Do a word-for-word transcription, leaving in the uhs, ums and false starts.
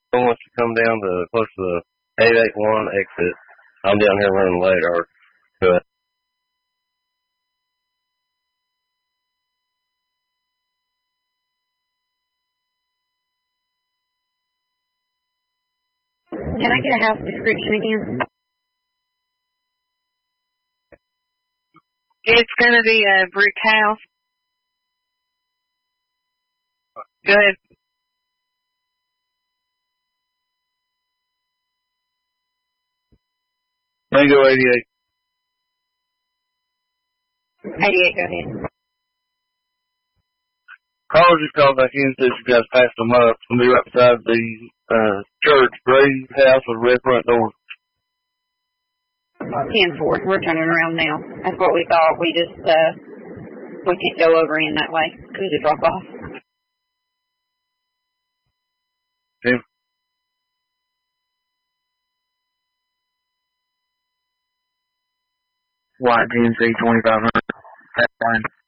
Wants to come down to close to the eight eighty-one exit. I'm down here running late or good. Can I get a house description again? It's going to be a brick house. Good. Mango eighty-eight. eighty-eight, go ahead. Callers just called back in, said you guys passed them up. It'll be right beside the uh, church, Gray's house with red front door. ten four. We're turning around now. That's what we thought. We just, uh, we can't go over in that way because it's a drop off. Tim? White G M C twenty-five hundred. That's fine.